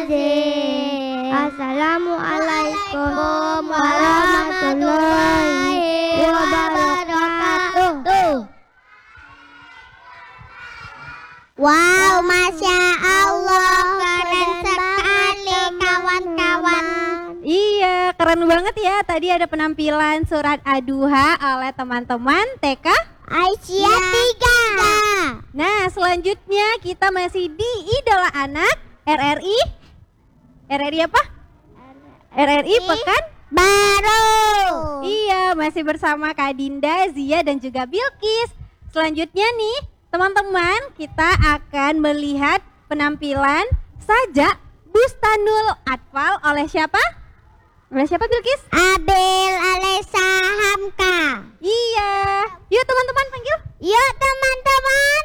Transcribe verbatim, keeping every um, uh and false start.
Assalamualaikum warahmatullahi wabarakatuh. Wow, Masya Allah, keren sekali kawan-kawan. Iya, keren banget ya. Tadi ada penampilan surat Ad-Duha oleh teman-teman T K Aisyah tiga. Nah, selanjutnya kita masih di Idola Anak R R I. R R I apa? R R I Pekan Baru. Iya, masih bersama Kak Dinda, Zia dan juga Bilkis. Selanjutnya nih, teman-teman, kita akan melihat penampilan Sajak Bustanul Atfal oleh siapa? Oleh siapa, Bilkis? Abil Alesa Hamka. Iya. Yuk teman-teman panggil. Yuk teman-teman.